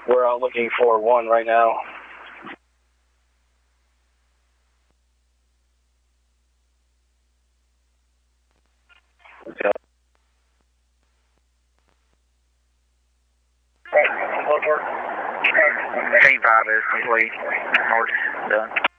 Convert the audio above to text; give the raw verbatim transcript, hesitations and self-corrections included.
We're out looking for one right now. Okay. Team five is complete. North done.